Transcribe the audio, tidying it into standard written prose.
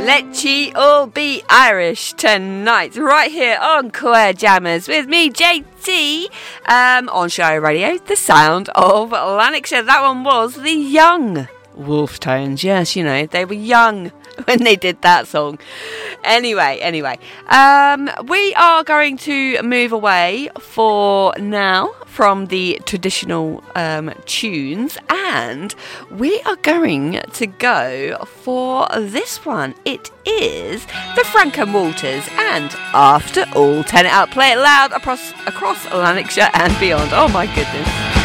Let ye all be Irish tonight, right here on Queer Jammers with me, JT, on Shire Radio, the sound of Lanarkshire. That one was the Young Wolftones. Yes, you know, they were young when they did that song. Anyway, we are going to move away for now from the traditional tunes, and we are going to go for this one. It is the Frank & Walters, and After All. Turn it up, play it loud across Lanarkshire and beyond. Oh my goodness.